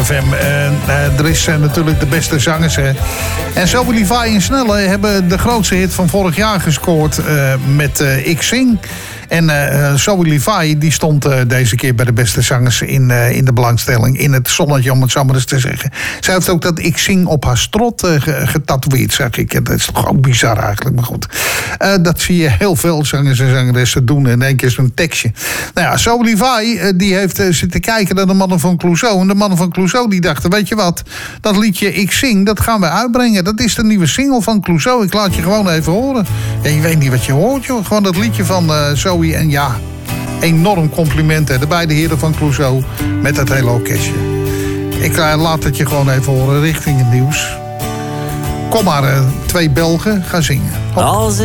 FM. Er is natuurlijk de beste zangers. En Zoe Levi en Snelle hebben de grootste hit van vorig jaar gescoord met Ik Zing. En Zoe Levi die stond deze keer bij de beste zangers in de belangstelling. In het zonnetje, om het zo maar eens te zeggen. Zij heeft ook dat Ik Zing op haar strot getatoeëerd, zeg ik. Dat is toch ook bizar eigenlijk, maar goed. Dat zie je heel veel zangers en zangeressen doen. In één keer zo'n tekstje. Nou ja, Zoe Levi die heeft zitten kijken naar de mannen van Clouseau. En de mannen van Clouseau die dachten, weet je wat? Dat liedje Ik Zing, dat gaan we uitbrengen. Dat is de nieuwe single van Clouseau. Ik laat je gewoon even horen. Ja, je weet niet wat je hoort, joh. Gewoon dat liedje van Zoe. En ja, enorm compliment. De beide heren van Clouseau met het hele orkestje. Ik laat het je gewoon even horen richting het nieuws. Kom maar, 2 Belgen, ga zingen. Hop.